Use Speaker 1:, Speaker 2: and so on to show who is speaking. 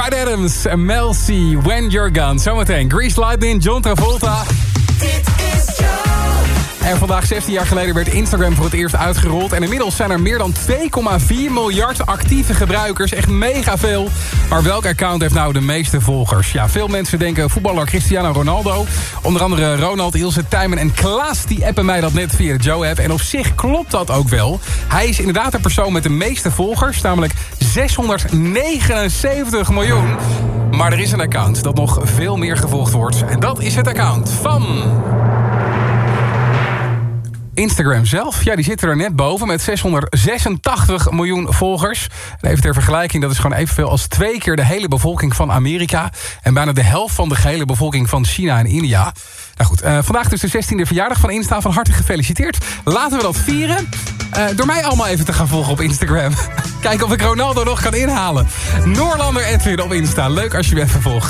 Speaker 1: Bryan Adams en Mel C, When You're Gone. Zometeen Grease Lightning, John Travolta.
Speaker 2: Dit is Joe.
Speaker 1: En vandaag, 16 jaar geleden, werd Instagram voor het eerst uitgerold. En inmiddels zijn er meer dan 2,4 miljard actieve gebruikers. Echt mega veel. Maar welk account heeft nou de meeste volgers? Ja, veel mensen denken voetballer Cristiano Ronaldo. Onder andere Ronald, Ilse, Tijmen en Klaas. Die appen mij dat net via de Joe-app. En op zich klopt dat ook wel. Hij is inderdaad de persoon met de meeste volgers. Namelijk 679 miljoen. Maar er is een account dat nog veel meer gevolgd wordt. En dat is het account van Instagram zelf. Ja, die zitten er net boven met 686 miljoen volgers. En even ter vergelijking, dat is gewoon evenveel als 2 keer de hele bevolking van Amerika. En bijna de helft van de gehele bevolking van China en India. Nou goed, vandaag dus de 16e verjaardag van Insta. Van harte gefeliciteerd. Laten we dat vieren. Door mij allemaal even te gaan volgen op Instagram. Kijken of ik Ronaldo nog kan inhalen. Noorlander Edwin op Insta. Leuk als je me even volgt.